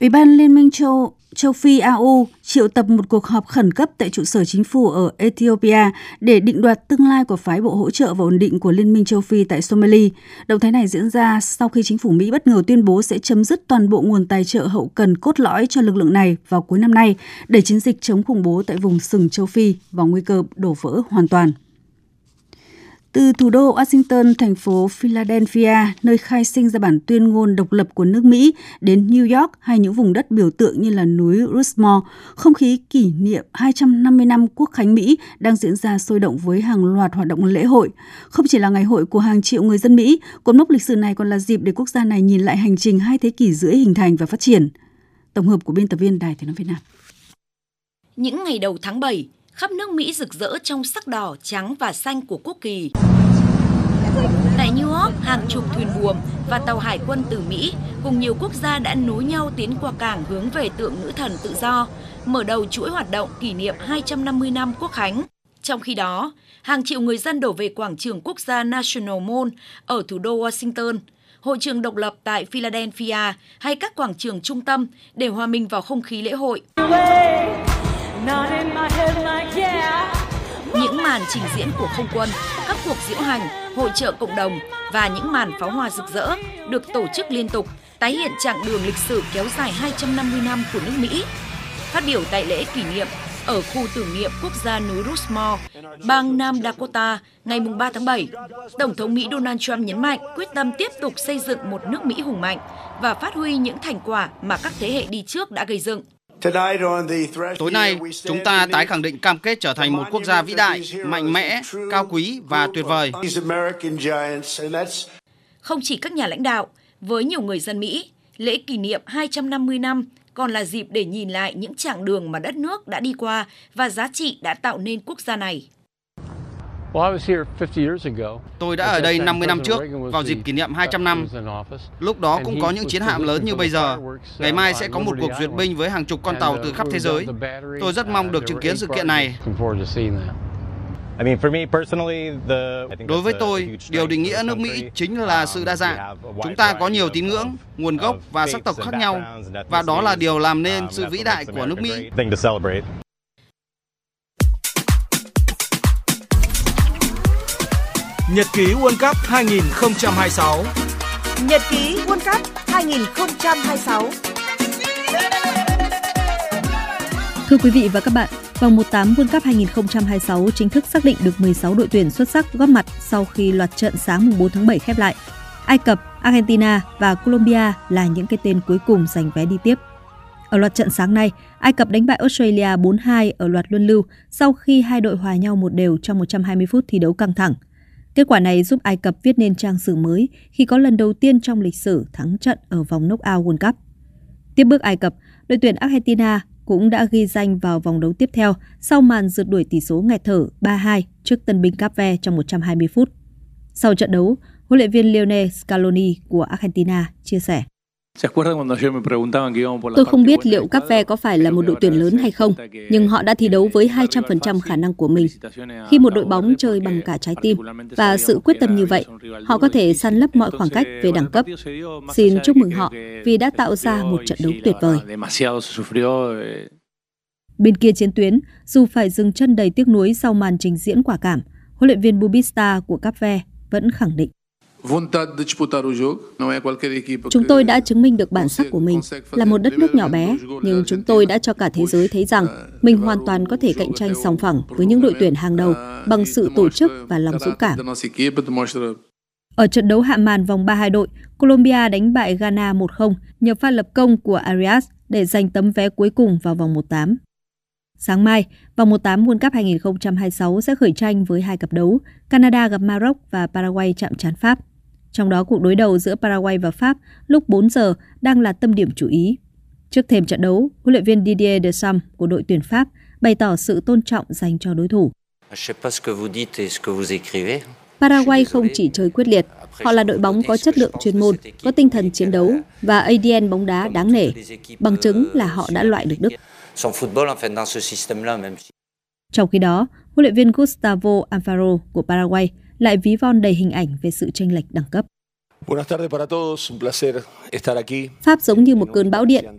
Ủy ban Liên minh châu Phi AU triệu tập một cuộc họp khẩn cấp tại trụ sở chính phủ ở Ethiopia để định đoạt tương lai của phái bộ hỗ trợ và ổn định của Liên minh châu Phi tại Somalia. Động thái này diễn ra sau khi chính phủ Mỹ bất ngờ tuyên bố sẽ chấm dứt toàn bộ nguồn tài trợ hậu cần cốt lõi cho lực lượng này vào cuối năm nay, đẩy chiến dịch chống khủng bố tại vùng sừng châu Phi vào nguy cơ đổ vỡ hoàn toàn. Từ thủ đô Washington, thành phố Philadelphia, nơi khai sinh ra bản tuyên ngôn độc lập của nước Mỹ, đến New York hay những vùng đất biểu tượng như là núi Rushmore, không khí kỷ niệm 250 năm Quốc khánh Mỹ đang diễn ra sôi động với hàng loạt hoạt động lễ hội. Không chỉ là ngày hội của hàng triệu người dân Mỹ, cột mốc lịch sử này còn là dịp để quốc gia này nhìn lại hành trình 2 thế kỷ rưỡi hình thành và phát triển. Tổng hợp của biên tập viên Đài Tiếng nói Việt Nam. Những ngày đầu tháng 7, khắp nước Mỹ rực rỡ trong sắc đỏ, trắng và xanh của quốc kỳ. Tại New York, hàng chục thuyền buồm và tàu hải quân từ Mỹ cùng nhiều quốc gia đã nối nhau tiến qua cảng hướng về tượng nữ thần tự do, mở đầu chuỗi hoạt động kỷ niệm 250 năm Quốc khánh. Trong khi đó, hàng triệu người dân đổ về quảng trường quốc gia National Mall ở thủ đô Washington, hội trường độc lập tại Philadelphia hay các quảng trường trung tâm để hòa mình vào không khí lễ hội. Những màn trình diễn của không quân, các cuộc diễu hành, hội chợ cộng đồng và những màn pháo hoa rực rỡ được tổ chức liên tục, tái hiện chặng đường lịch sử kéo dài 250 năm của nước Mỹ. Phát biểu tại lễ kỷ niệm ở khu tưởng niệm quốc gia núi Rushmore, bang Nam Dakota ngày 3 tháng 7, Tổng thống Mỹ Donald Trump nhấn mạnh quyết tâm tiếp tục xây dựng một nước Mỹ hùng mạnh và phát huy những thành quả mà các thế hệ đi trước đã gây dựng. Tối nay, chúng ta tái khẳng định cam kết trở thành một quốc gia vĩ đại, mạnh mẽ, cao quý và tuyệt vời. Không chỉ các nhà lãnh đạo, với nhiều người dân Mỹ, lễ kỷ niệm 250 năm còn là dịp để nhìn lại những chặng đường mà đất nước đã đi qua và giá trị đã tạo nên quốc gia này. Tôi đã ở đây 50 năm trước, vào dịp kỷ niệm 200 năm. Lúc đó cũng có những chiến hạm lớn như bây giờ. Ngày mai sẽ có một cuộc duyệt binh với hàng chục con tàu từ khắp thế giới. Tôi rất mong được chứng kiến sự kiện này. Đối với tôi, điều định nghĩa nước Mỹ chính là sự đa dạng. Chúng ta có nhiều tín ngưỡng, nguồn gốc và sắc tộc khác nhau, và đó là điều làm nên sự vĩ đại của nước Mỹ. Nhật ký World Cup 2026. Nhật ký World Cup 2026. Thưa quý vị và các bạn, vòng 1/8 World Cup 2026 chính thức xác định được 16 đội tuyển xuất sắc góp mặt sau khi loạt trận sáng 4 tháng 7 khép lại. Ai Cập, Argentina và Colombia là những cái tên cuối cùng giành vé đi tiếp. Ở loạt trận sáng nay, Ai Cập đánh bại Australia 4-2 ở loạt luân lưu sau khi hai đội hòa nhau 1-1 trong 120 phút thi đấu căng thẳng. Kết quả này giúp Ai Cập viết nên trang sử mới khi có lần đầu tiên trong lịch sử thắng trận ở vòng knock-out World Cup. Tiếp bước Ai Cập, đội tuyển Argentina cũng đã ghi danh vào vòng đấu tiếp theo sau màn rượt đuổi tỷ số nghẹt thở 3-2 trước tân binh Cape Verde trong 120 phút. Sau trận đấu, huấn luyện viên Lionel Scaloni của Argentina chia sẻ: Tôi không biết liệu Cape Verde có phải là một đội tuyển lớn hay không, nhưng họ đã thi đấu với 200% khả năng của mình. Khi một đội bóng chơi bằng cả trái tim và sự quyết tâm như vậy, họ có thể san lấp mọi khoảng cách về đẳng cấp. Xin chúc mừng họ vì đã tạo ra một trận đấu tuyệt vời. Bên kia chiến tuyến, dù phải dừng chân đầy tiếc nuối sau màn trình diễn quả cảm, huấn luyện viên Bubista của Cape Verde vẫn khẳng định: Chúng tôi đã chứng minh được bản sắc của mình, là một đất nước nhỏ bé, nhưng chúng tôi đã cho cả thế giới thấy rằng mình hoàn toàn có thể cạnh tranh sòng phẳng với những đội tuyển hàng đầu bằng sự tổ chức và lòng dũng cảm. Ở trận đấu hạ màn vòng 32 đội, Colombia đánh bại Ghana 1-0 nhờ pha lập công của Arias để giành tấm vé cuối cùng vào vòng 1/8. Sáng mai, vòng 1/8 World Cup 2026 sẽ khởi tranh với hai cặp đấu, Canada gặp Maroc và Paraguay chạm trán Pháp. Trong đó, cuộc đối đầu giữa Paraguay và Pháp lúc 4 giờ đang là tâm điểm chú ý. Trước thềm trận đấu, huấn luyện viên Didier Deschamps của đội tuyển Pháp bày tỏ sự tôn trọng dành cho đối thủ. Paraguay không chỉ chơi quyết liệt, họ là đội bóng có chất lượng chuyên môn, có tinh thần chiến đấu và ADN bóng đá đáng nể, bằng chứng là họ đã loại được Đức. Trong khi đó, huấn luyện viên Gustavo Alfaro của Paraguay lại ví von đầy hình ảnh về sự chênh lệch đẳng cấp. Pháp giống như một cơn bão điện,